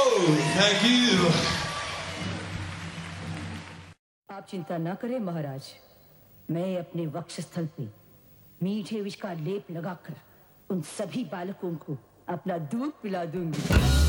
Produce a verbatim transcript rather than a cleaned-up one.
Thank you. आप चिंता ना करें महाराज, मैं अपने वक्षस्थल पे मीठे विष का लेप लगाकर उन सभी बालकों को अपना दूध पिला दूंगी।